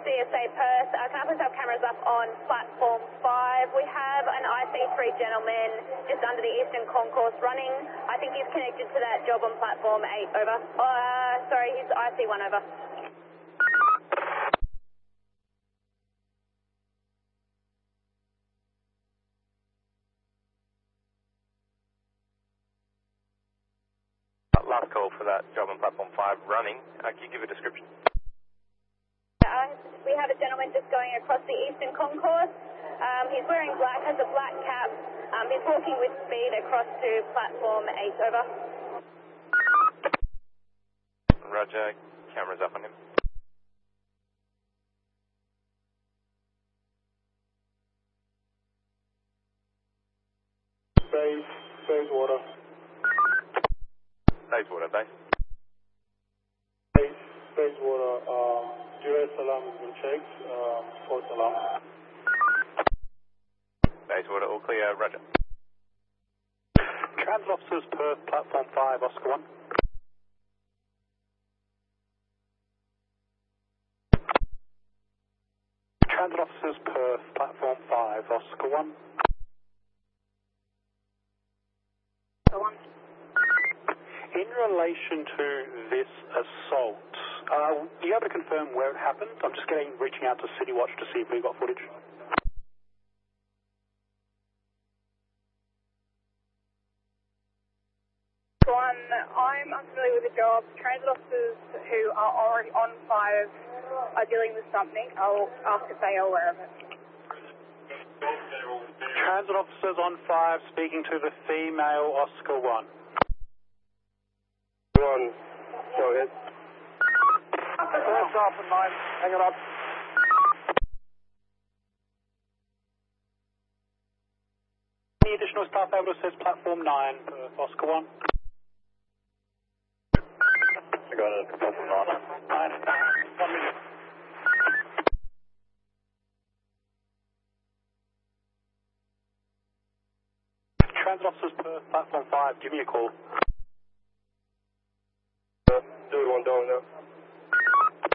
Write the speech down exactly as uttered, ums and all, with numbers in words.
C S A Perth. Uh, can I please have cameras up on platform five? We have an I C three gentleman just under the Eastern Concourse running. I think he's connected to that job on platform eight, over. Uh, sorry, he's I C one, over. Last call for that job on platform five running. Uh, can you give a description? Uh, we have a gentleman just going across the Eastern Concourse. Um, he's wearing black, has a black cap. Um, he's walking with speed across to platform eight, over. Roger, cameras up on him. Base, base water. Bayswater, base. Base, base water. Um, duress alarm has been checked. Um, false alarm. Bayswater, all clear, roger. Transit officers Perth, platform five, Oscar one. Transit officers Perth, platform five, Oscar one. Go on. In relation to this assault, uh, are you able to confirm where it happened? I'm just getting reaching out to City Watch to see if we've got footage. One, I'm unfamiliar with the job. Transit officers who are already on five are dealing with something. I'll ask if they are aware of it. Transit officers on five speaking to the female Oscar one. One, go ahead. First off and nine, hang it up. Any additional staff able to assist platform nine, Perth, Oscar one? I got it, platform nine. Nine, one minute. Transit officers Perth, platform five, give me a call. Do it one down now.